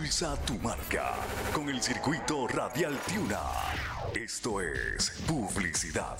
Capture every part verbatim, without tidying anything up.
Impulsa tu marca con el circuito Radial Tiuna. Esto es publicidad.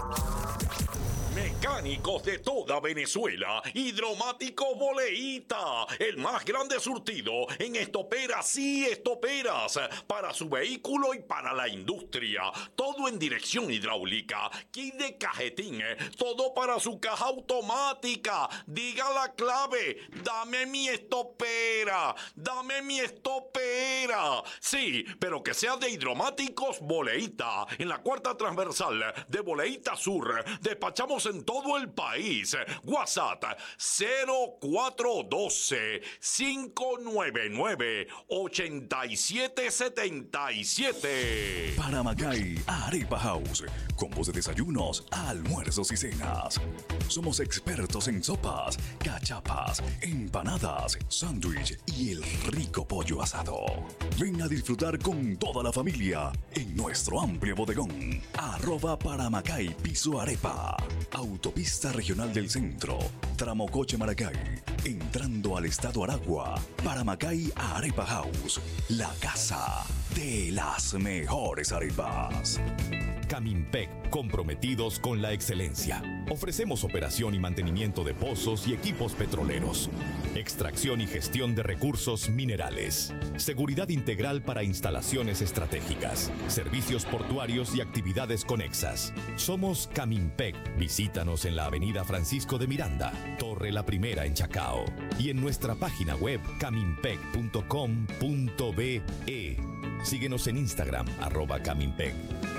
Mecánicos de toda Venezuela, Hidromático Boleíta, el más grande surtido en estoperas y estoperas para su vehículo y para la industria. Todo en dirección hidráulica, kit de cajetín, todo para su caja automática. Diga la clave: dame mi estopera, dame mi estopera. Sí, pero que sea de Hidromáticos Boleíta, en la cuarta transversal de Boleíta Sur. Despachamos en todo el país. WhatsApp cero cuatro uno dos, cinco nueve nueve, ocho siete siete siete. Paramacay Arepa House. Combos de desayunos, almuerzos y cenas. Somos expertos en sopas, cachapas, empanadas, sándwich y el rico pollo asado. Ven a disfrutar con toda la familia en nuestro amplio bodegón. Arroba Paramacay Piso Arepa. Autopista Regional del Centro, tramo Coche Maracay, entrando al estado Aragua. Paramacay Arepa House, la casa de las mejores arepas. Camimpec, comprometidos con la excelencia. Ofrecemos operación y mantenimiento de pozos y equipos petroleros, extracción y gestión de recursos minerales, seguridad integral para instalaciones estratégicas, servicios portuarios y actividades conexas. Somos Camimpec. Visítanos en la avenida Francisco de Miranda, Torre La Primera en Chacao, y en nuestra página web camimpec punto com punto be. Síguenos en Instagram, arroba Camimpec.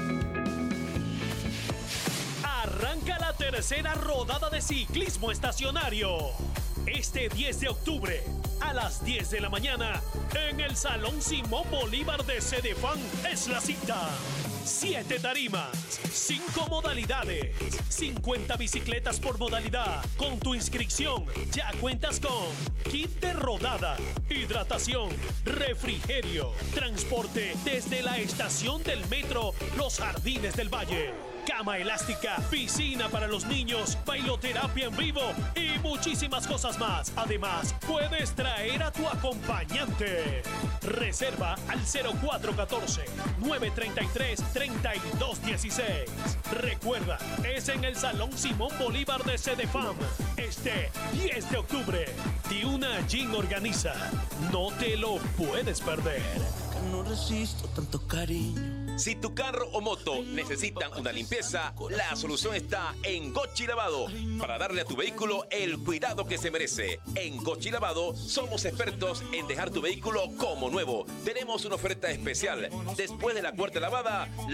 Arranca la tercera rodada de ciclismo estacionario. Este diez de octubre, a las diez de la mañana, en el Salón Simón Bolívar de Cedefán es la cita. Siete tarimas, cinco modalidades, cincuenta bicicletas por modalidad. Con tu inscripción ya cuentas con kit de rodada, hidratación, refrigerio, transporte desde la estación del metro Los Jardines del Valle, cama elástica, piscina para los niños, bailoterapia en vivo y muchísimas cosas más. Además, puedes traer a tu acompañante. Reserva al cero cuatro uno cuatro, nueve tres tres, tres dos uno seis. Recuerda, es en el Salón Simón Bolívar de Cedefam. Este diez de octubre, Tiuna Gym organiza. No te lo puedes perder. No resisto tanto cariño. Si tu carro o moto necesitan una limpieza, la solución está en Gochi Lavado, para darle a tu vehículo el cuidado que se merece. En Gochi Lavado somos expertos en dejar tu vehículo como nuevo. Tenemos una oferta especial. Después de la cuarta lavada,